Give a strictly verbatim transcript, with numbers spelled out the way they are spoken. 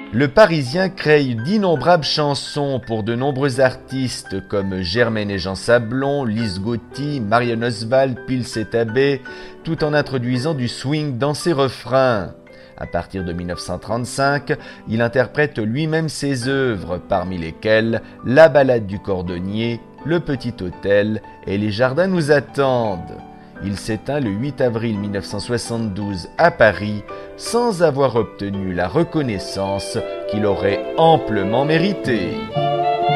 Le Parisien crée d'innombrables chansons pour de nombreux artistes comme Germaine et Jean Sablon, Lise Gauthier, Marianne Oswald, Pils et Tabé, tout en introduisant du swing dans ses refrains. À partir de mille neuf cent trente-cinq, il interprète lui-même ses œuvres, parmi lesquelles La Ballade du Cordonnier, Le Petit Hôtel et Les Jardins nous attendent. Il s'éteint le huit avril mille neuf cent soixante-douze à Paris, sans avoir obtenu la reconnaissance qu'il aurait amplement méritée.